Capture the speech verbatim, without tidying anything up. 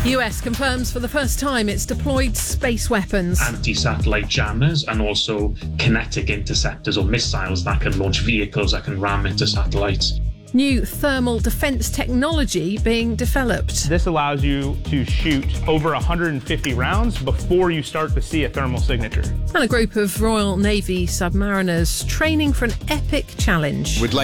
U S confirms for the first time it's deployed space weapons. Anti-satellite jammers and also kinetic interceptors or missiles that can launch vehicles that can ram into satellites. New thermal defence technology being developed. This allows you to shoot over one hundred fifty rounds before you start to see a thermal signature. And a group of Royal Navy submariners training for an epic challenge. We'd like